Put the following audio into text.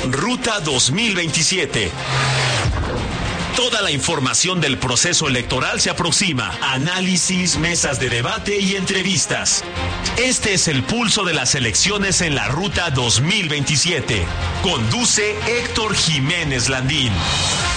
Ruta 2027. Toda la información del proceso electoral se aproxima. Análisis, mesas de debate y entrevistas. Este es el pulso de las elecciones en la Ruta 2027. Conduce Héctor Jiménez Landín.